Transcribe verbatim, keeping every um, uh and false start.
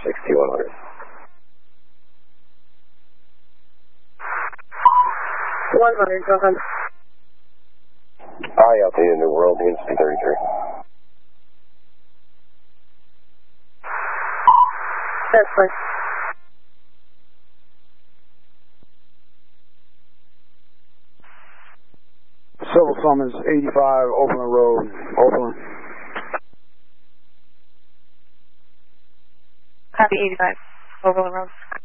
sixty-one hundred. one hundred, go ahead. Hi, Altitude New World, units two thirty-three. That's fine. Civil Summons eighty-five, Overland Road, Overland. Copy eighty-five, Overland Road.